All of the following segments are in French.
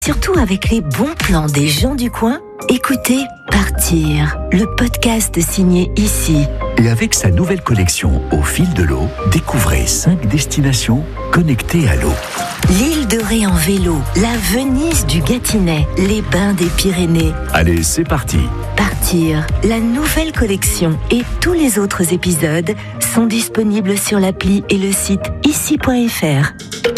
Surtout avec les bons plans des gens du coin, écoutez Partir, le podcast signé Ici. Et avec sa nouvelle collection Au fil de l'eau, découvrez 5 destinations connectées à l'eau. L'île de Ré en vélo, la Venise du Gâtinais, les bains des Pyrénées. Allez, c'est parti. Partir, la nouvelle collection et tous les autres épisodes sont disponibles sur l'appli et le site ici.fr.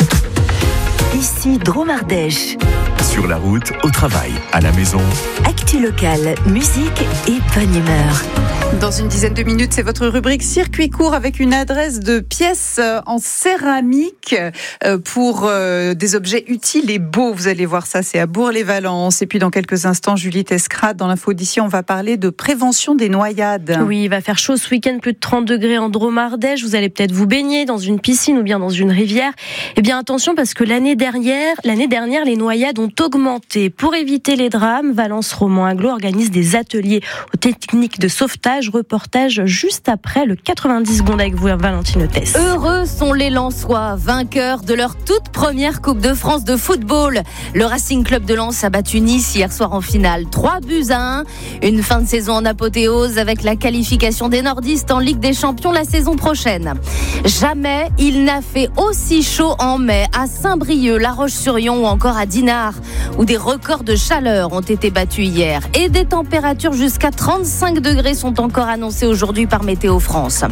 Ici Drôme Ardèche. Sur la route, au travail, à la maison. Actu locale, musique et bonne humeur. Dans une dizaine de minutes, c'est votre rubrique circuit court avec une adresse de pièces en céramique pour des objets utiles et beaux. Vous allez voir ça, c'est à Bourg-les-Valences. Et puis dans quelques instants, Julie Tescrat, dans l'info d'ici, on va parler de prévention des noyades. Oui, il va faire chaud ce week-end, plus de 30 degrés en Drôme-Ardèche. Vous allez peut-être vous baigner dans une piscine ou bien dans une rivière. Eh bien attention, parce que l'année dernière, les noyades ont augmenté. Pour éviter les drames, Valence Romand Aglo organise des ateliers aux techniques de sauvetage. Reportage juste après le 90 secondes avec vous, Valentine Tess. Heureux sont les Lensois, vainqueurs de leur toute première Coupe de France de football. Le Racing Club de Lens a battu Nice hier soir en finale, 3-1. Une fin de saison en apothéose avec la qualification des nordistes en Ligue des Champions la saison prochaine. Jamais il n'a fait aussi chaud en mai à Saint-Brieuc, La Roche-sur-Yon ou encore à Dinard, où des records de chaleur ont été battus hier. Et des températures jusqu'à 35 degrés sont encore annoncées aujourd'hui par Météo France.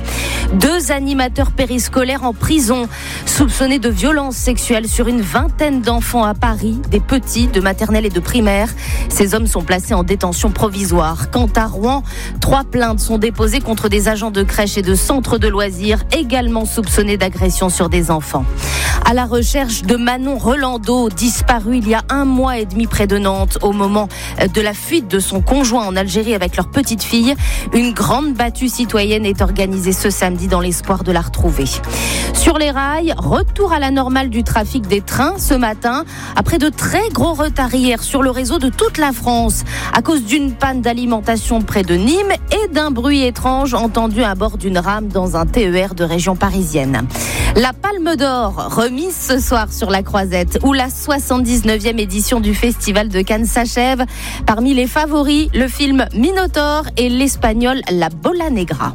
2 animateurs périscolaires en prison, soupçonnés de violences sexuelles sur une vingtaine d'enfants à Paris, des petits de maternelle et de primaire. Ces hommes sont placés en détention provisoire. Quant à Rouen, 3 plaintes sont déposées contre des agents de crèche et de centres de loisirs, également soupçonnés d'agression sur des enfants. À la recherche de Manon Rolando, disparue il y a 1 mois et demi près de Nantes, au moment de la fuite de son conjoint en Algérie avec leur petite fille. Une grande battue citoyenne est organisée ce samedi dans l'espoir de la retrouver. Sur les rails, retour à la normale du trafic des trains ce matin, après de très gros retards hier sur le réseau de toute la France, à cause d'une panne d'alimentation près de Nîmes et d'un bruit étrange entendu à bord d'une rame dans un TER de région parisienne. La Palme d'Or, remise ce soir sur la Croisette, où la 79e édition du Festival de Cannes s'achève. Parmi les favoris, le film Minotaure et l'espagnol La Bola Negra.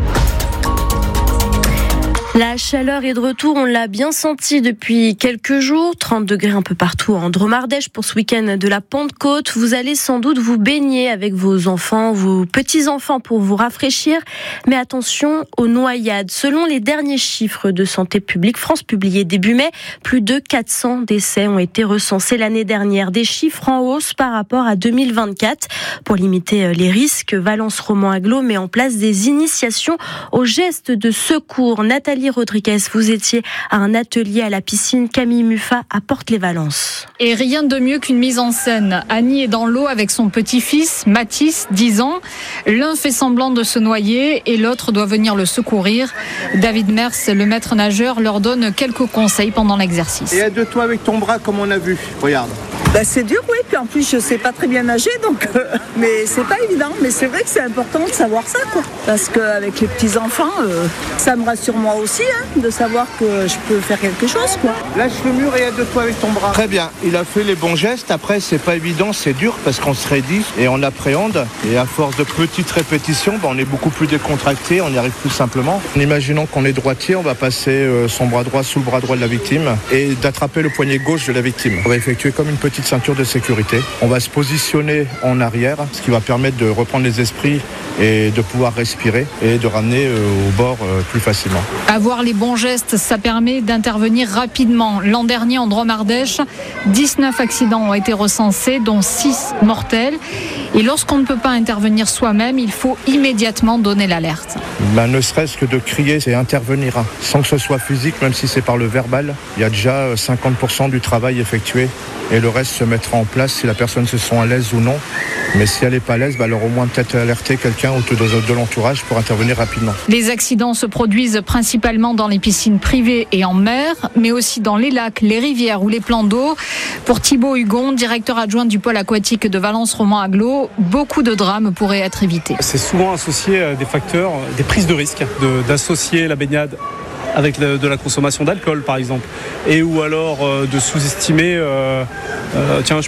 La chaleur est de retour, on l'a bien senti depuis quelques jours, 30 degrés un peu partout en Drôme-Ardèche pour ce week-end de la Pentecôte. Vous allez sans doute vous baigner avec vos enfants, vos petits-enfants pour vous rafraîchir. Mais attention aux noyades. Selon les derniers chiffres de Santé publique France publiés début mai, plus de 400 décès ont été recensés l'année dernière. Des chiffres en hausse par rapport à 2024. Pour limiter les risques, Valence Romand Aglo met en place des initiations aux gestes de secours. Nathalie Rodriguez, vous étiez à un atelier à la piscine Camille Muffat à Porte-les-Valences. Et rien de mieux qu'une mise en scène. Annie est dans l'eau avec son petit-fils, Mathis, 10 ans. L'un fait semblant de se noyer et l'autre doit venir le secourir. David Mers, le maître nageur, leur donne quelques conseils pendant l'exercice. Et aide-toi avec ton bras comme on a vu. Regarde. C'est dur, oui. Puis en plus, je sais pas très bien nager, donc. Mais c'est pas évident. Mais c'est vrai que c'est important de savoir ça, quoi. Parce qu'avec les petits enfants, ça me rassure moi aussi, de savoir que je peux faire quelque chose, quoi. Lâche le mur et aide-toi avec ton bras. Très bien. Il a fait les bons gestes. Après, c'est pas évident, c'est dur parce qu'on se raidit et on appréhende. Et à force de petites répétitions, on est beaucoup plus décontracté, on y arrive plus simplement. Imaginons qu'on est droitier, on va passer son bras droit sous le bras droit de la victime et d'attraper le poignet gauche de la victime. On va effectuer comme une petite ceinture de sécurité. On va se positionner en arrière, ce qui va permettre de reprendre les esprits et de pouvoir respirer et de ramener au bord plus facilement. Avoir les bons gestes, ça permet d'intervenir rapidement. L'an dernier, en Drôme-Ardèche, 19 accidents ont été recensés, dont 6 mortels. Et lorsqu'on ne peut pas intervenir soi-même, il faut immédiatement donner l'alerte. Ne serait-ce que de crier, c'est intervenir, sans que ce soit physique, même si c'est par le verbal. Il y a déjà 50% du travail effectué et le reste se mettra en place si la personne se sent à l'aise ou non. Mais si elle n'est pas à l'aise, alors au moins peut-être alerter quelqu'un autour de l'entourage pour intervenir rapidement. Les accidents se produisent principalement dans les piscines privées et en mer, mais aussi dans les lacs, les rivières ou les plans d'eau. Pour Thibaut Hugon, directeur adjoint du pôle aquatique de Valence Romand Aglo, beaucoup de drames pourraient être évités. C'est souvent associé à des facteurs, des prises de risque, d'associer la baignade avec de la consommation d'alcool par exemple, et ou alors de sous-estimer tiens, je